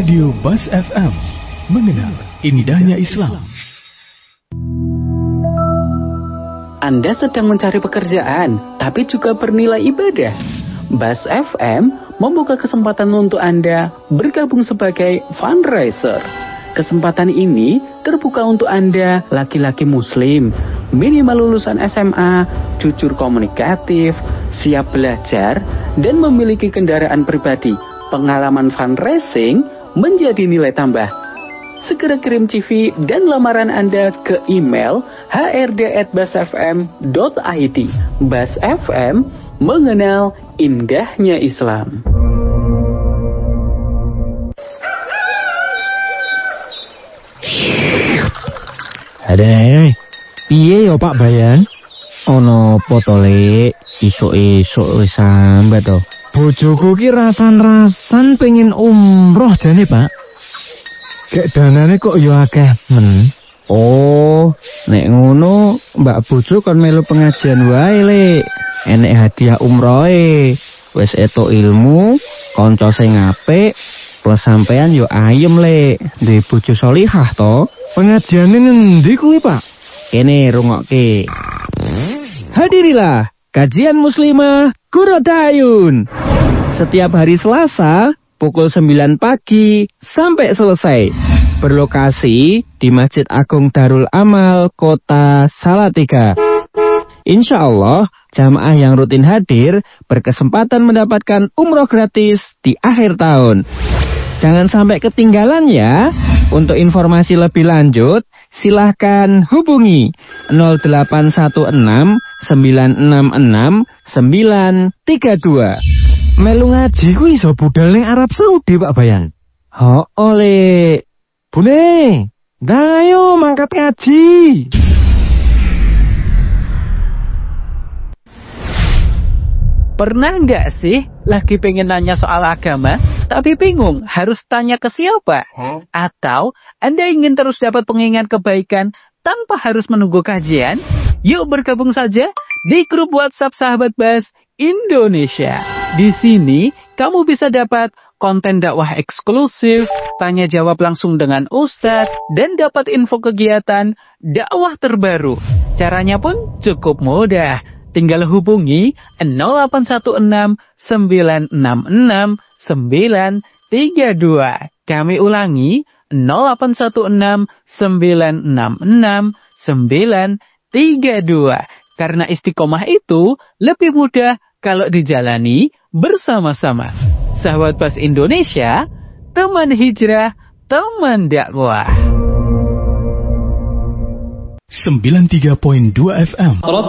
Radio Bas FM, mengenal indahnya Islam. Anda sedang mencari pekerjaan, tapi juga bernilai ibadah. Bas FM membuka kesempatan untuk Anda bergabung sebagai fundraiser. Kesempatan ini terbuka untuk Anda, laki-laki muslim, minimal lulusan SMA, jujur komunikatif, siap belajar, dan memiliki kendaraan pribadi. Pengalaman fundraising menjadi nilai tambah. Segera kirim CV dan lamaran Anda ke email hrd@basfm.id. Bas FM, mengenal indahnya Islam. Ada, piye yo Pak Bayan? Ono potole isuk-isuk wis sambat to. Bojoku ki rasan-rasan pengen umroh jane, Pak. Kek danane kok yo akeh men. Oh, nek ngono Mbak bojo kon melu pengajian wae, Lek. Enek hadiah umrohe. Wis etuk ilmu, kanca sing apik, plus sampean yo ayem, Lek. Duwe bojo sholihah to. Pengajiane ngendi kuwi, Pak? Kene rungokke. Hadirilah kajian muslimah Kurodayun. Setiap hari Selasa pukul 9 pagi sampai selesai. Berlokasi di Masjid Agung Darul Amal Kota Salatiga. Insya Allah jamaah yang rutin hadir berkesempatan mendapatkan umroh gratis di akhir tahun. Jangan sampai ketinggalan ya. Untuk informasi lebih lanjut, silahkan hubungi 0816 966 932. Melu ngaji ku iso budal ning Arab Saudi, Pak Bayan. Ho oleh. Bune, ayo mangkat ngaji. Pernah nggak sih lagi pengen nanya soal agama, tapi bingung harus tanya ke siapa? Atau Anda ingin terus dapat pengingat kebaikan tanpa harus menunggu kajian? Yuk bergabung saja di grup WhatsApp Sahabat Bas Indonesia. Di sini kamu bisa dapat konten dakwah eksklusif, tanya jawab langsung dengan Ustadz, dan dapat info kegiatan dakwah terbaru. Caranya pun cukup mudah. Tinggal hubungi 0816 966 932. Kami ulangi 0816 966 932. Karena istiqomah itu lebih mudah kalau dijalani bersama-sama. Sahabat Bas Indonesia, teman hijrah, teman dakwah. 93.2 FM